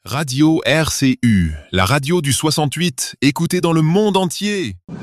Radio RCU, la radio du 68, écoutée dans le monde entier.